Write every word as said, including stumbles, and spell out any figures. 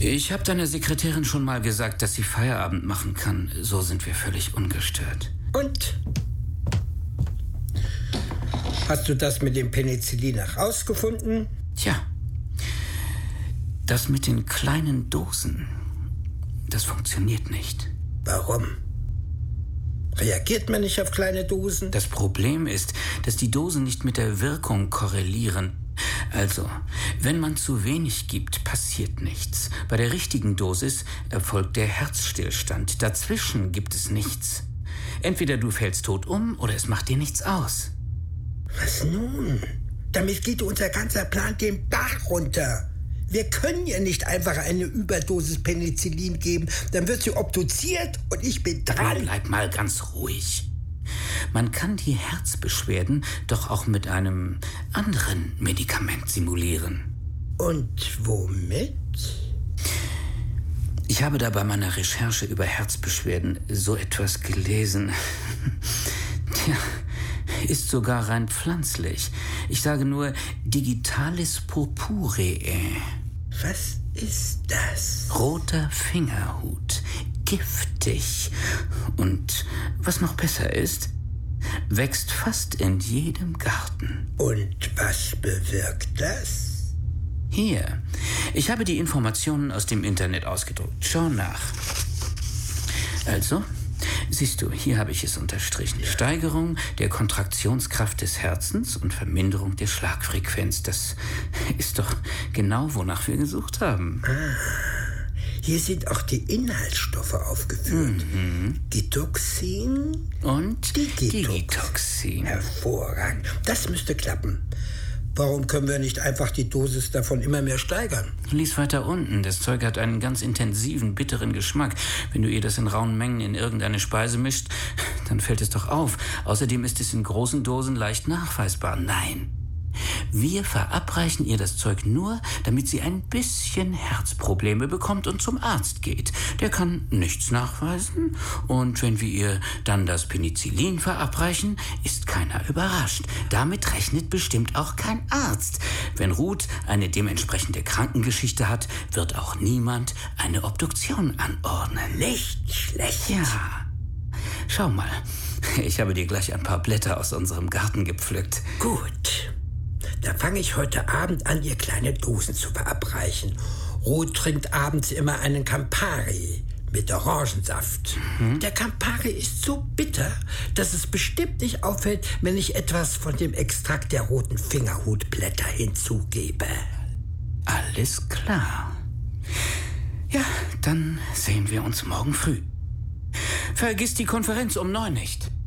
Ich habe deiner Sekretärin schon mal gesagt, dass sie Feierabend machen kann. So sind wir völlig ungestört. Und? Hast du das mit dem Penicillin herausgefunden? Tja, das mit den kleinen Dosen, das funktioniert nicht. Warum? Reagiert man nicht auf kleine Dosen? Das Problem ist, dass die Dosen nicht mit der Wirkung korrelieren. Also, wenn man zu wenig gibt, passiert nichts. Bei der richtigen Dosis erfolgt der Herzstillstand. Dazwischen gibt es nichts. Entweder du fällst tot um oder es macht dir nichts aus. Was nun? Damit geht unser ganzer Plan den Bach runter. Wir können ihr nicht einfach eine Überdosis Penicillin geben. Dann wird sie obduziert und ich bin dran. Bleib mal ganz ruhig. Man kann die Herzbeschwerden doch auch mit einem anderen Medikament simulieren. Und womit? Ich habe da bei meiner Recherche über Herzbeschwerden so etwas gelesen. Tja, ist sogar rein pflanzlich. Ich sage nur Digitalis purpureae. Was ist das? Roter Fingerhut. Giftig. Und was noch besser ist, wächst fast in jedem Garten. Und was bewirkt das? Hier, ich habe die Informationen aus dem Internet ausgedruckt. Schau nach. Also, siehst du, hier habe ich es unterstrichen. Ja. Steigerung der Kontraktionskraft des Herzens und Verminderung der Schlagfrequenz. Das ist doch genau, wonach wir gesucht haben. Ah. Hier sind auch die Inhaltsstoffe aufgeführt. Mhm. Digoxin und Digitoxin. Digitoxin. Hervorragend. Das müsste klappen. Warum können wir nicht einfach die Dosis davon immer mehr steigern? Lies weiter unten. Das Zeug hat einen ganz intensiven, bitteren Geschmack. Wenn du ihr das in rauen Mengen in irgendeine Speise mischt, dann fällt es doch auf. Außerdem ist es in großen Dosen leicht nachweisbar. Nein. Wir verabreichen ihr das Zeug nur, damit sie ein bisschen Herzprobleme bekommt und zum Arzt geht. Der kann nichts nachweisen. Und wenn wir ihr dann das Penicillin verabreichen, ist keiner überrascht. Damit rechnet bestimmt auch kein Arzt. Wenn Ruth eine dementsprechende Krankengeschichte hat, wird auch niemand eine Obduktion anordnen. Nicht schlecht. Ja. Schau mal, ich habe dir gleich ein paar Blätter aus unserem Garten gepflückt. Gut. Da fange ich heute Abend an, ihr kleine Dosen zu verabreichen. Ruth trinkt abends immer einen Campari mit Orangensaft. Mhm. Der Campari ist so bitter, dass es bestimmt nicht auffällt, wenn ich etwas von dem Extrakt der roten Fingerhutblätter hinzugebe. Alles klar. Ja, dann sehen wir uns morgen früh. Vergiss die Konferenz um neun nicht.